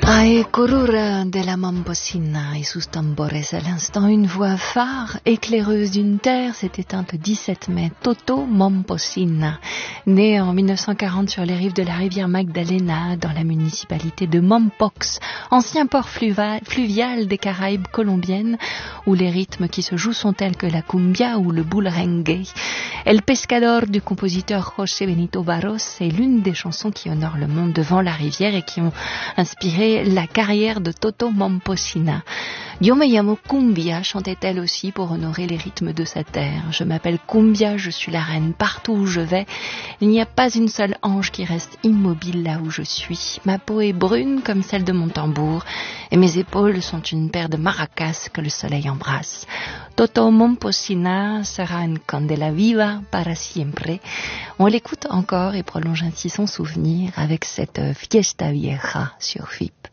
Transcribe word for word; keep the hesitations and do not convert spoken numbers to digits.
Ay, corura de la Momposina et sus tambores. À l'instant, une voix phare, éclaireuse d'une terre, s'est éteinte le dix-sept mai. Toto Momposina, né en mille neuf cent quarante sur les rives de la rivière Magdalena, dans la municipalité de Mompox, ancien port fluva- fluvial des Caraïbes colombiennes, où les rythmes qui se jouent sont tels que la cumbia ou le bulrengue. El Pescador du compositeur José Benito Barros est l'une des chansons qui honorent le monde devant la rivière et qui ont inspiré la carrière de Toto Momposina. Yo me llamo Cumbia, chantait-elle aussi pour honorer les rythmes de sa terre. Je m'appelle Cumbia, je suis la reine partout où je vais. Il n'y a pas une seule ange qui reste immobile là où je suis. Ma peau est brune comme celle de mon tambour et mes épaules sont une paire de maracas que le soleil embrasse. Toto Momposina sera une candela viva para siempre. On l'écoute encore et prolonge ainsi son souvenir avec cette fiesta vieja sur F I P.